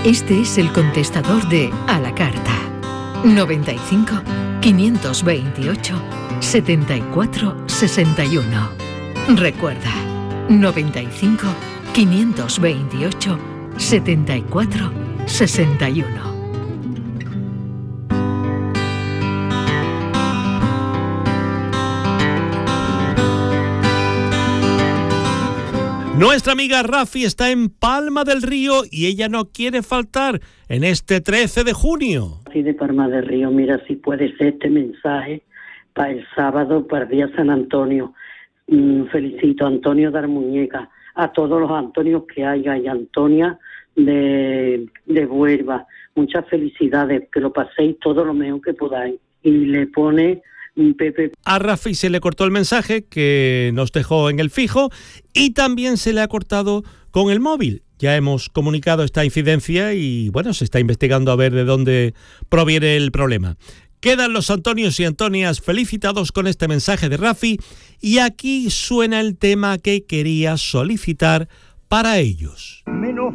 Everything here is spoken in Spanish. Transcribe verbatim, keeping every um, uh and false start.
Este es el contestador de A la Carta. noventa y cinco, quinientos veintiocho, setenta y cuatro, sesenta y uno. Recuerda, noventa y cinco, quinientos veintiocho, setenta y cuatro, sesenta y uno. Nuestra amiga Rafi está en Palma del Río y ella no quiere faltar en este trece de junio. Sí, de Palma del Río, mira si puede ser este mensaje para el sábado, para el día San Antonio. Mm, felicito a Antonio de Armuñeca, a todos los Antonios que haya y Antonia de, de Huelva. Muchas felicidades, que lo paséis todo lo mejor que podáis. Y le pone... Pepe. A Rafi se le cortó el mensaje que nos dejó en el fijo y también se le ha cortado con el móvil. Ya hemos comunicado esta incidencia y bueno, se está investigando a ver de dónde proviene el problema. Quedan los Antonios y Antonias felicitados con este mensaje de Rafi y aquí suena el tema que quería solicitar para ellos. Menos